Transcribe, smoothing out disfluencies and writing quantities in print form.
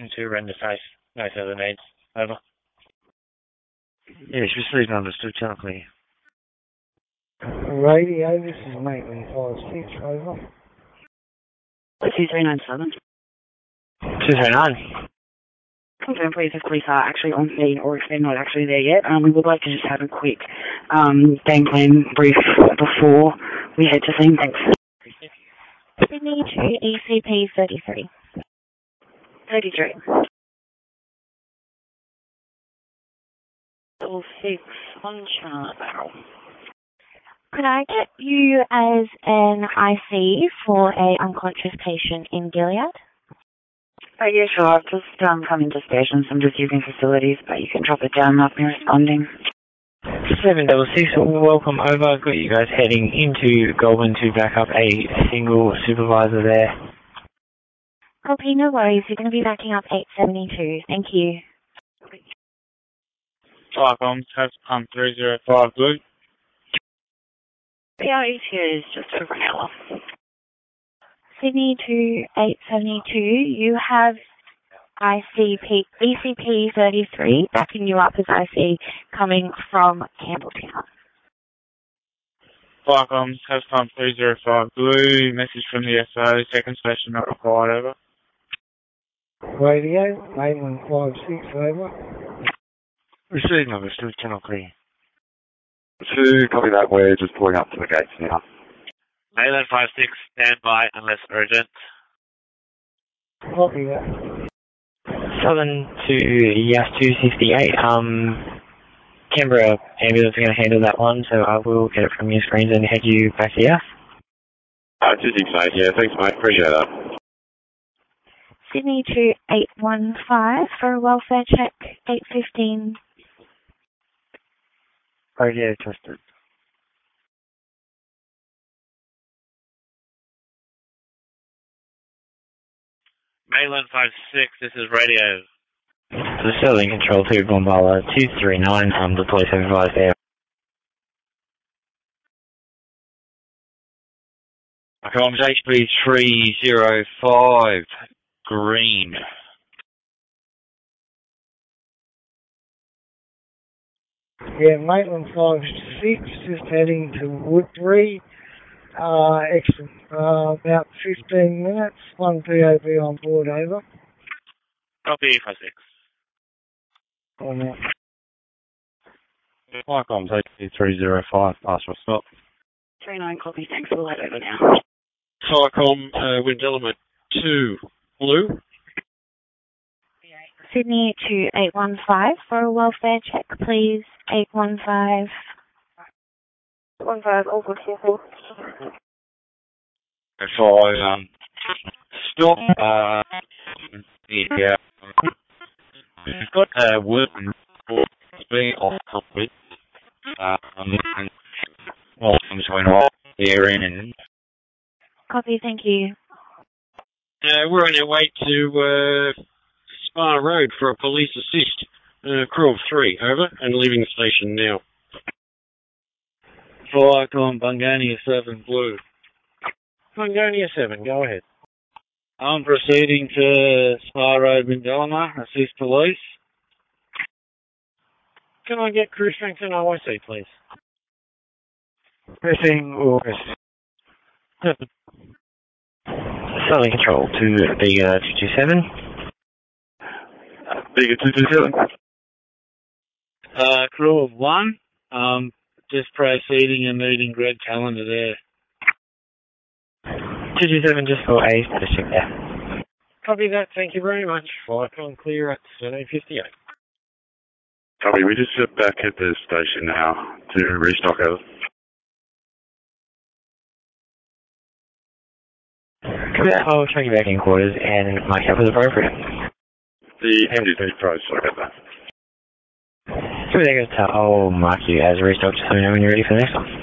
Station 2, render face. No further needs. Over. Yes, received and understood, channel clear. Radio, this is Maitland 56, over. 2397. 239. Confirm, please, if police are actually on scene or if they're not actually there yet. We would like to just have a quick game plan brief before we head to scene. Thanks. Sydney to ECP 33. 33. All 6 on chart barrel. Could I get you as an IC for a unconscious patient in Gilead? Oh, yeah, sure. I've just come into station, so I'm just using facilities, but you can drop it down and I'll be responding. 766, welcome over. Got you guys heading into Goulburn to back up a single supervisor there. Copy, no worries. You're going to be backing up 872. Thank you. Firecom, Test 305 Blue. PRE2 is just over an hour. Sydney to 872, you have ECP 33 backing you up as IC coming from Campbelltown. Firecom, Test 305 Blue. Message from the SO, second station not required, over. Radio, Maitland 56, over. Received and understood, channel clear. 2, copy that. We're just pulling up to the gates now. Maitland 56, stand by unless urgent. Copy that. Southern to Yas 268. Canberra ambulance are going to handle that one, so I will get it from your screens and head you back to Yas. 26, mate. Yeah, thanks, mate. Appreciate that. Sydney to 815 for a welfare check, 815. Radio trusted. Maitland 56, this is radio. The Sterling Control to Bombala 239, the police have advised there. Comms HB 305, green. Yeah, Maitland 56, just heading to Woodbury. Extra, about 15 minutes. 1 POB on board, over. Copy 56. On that. Firecom's HB 305, partial stop. 39, copy. Thanks. We'll head over now. Firecom, Windelama 2, blue. Sydney to 815 for a welfare check, please. 815. 15, all good here, thanks. If I stop, yeah, we've got work being off complete. Well, I'm just going off there in. Copy, thank you. We're on our way to Spa Road for a police assist. Crew of 3, over, and leaving the station now. Firecom, Bungonia 7 Blue. Bungonia 7, go ahead. I'm proceeding to Spa Road, Windelama, assist police. Can I get crew strength and OIC, please? Pressing August. Sterling Control to Bega 227. Bega 227. Crew of 1, just proceeding and meeting Greg Calendar there. 227 just for a status check there. Copy that, thank you very much. Firecom clear at 1758. Copy, we just sit back at the station now to restock over. I'll track you back in quarters and mark up as appropriate. The MDT Pro, sorry about that. So there goes, I'll mark you as a restock just so we know when you're ready for the next one.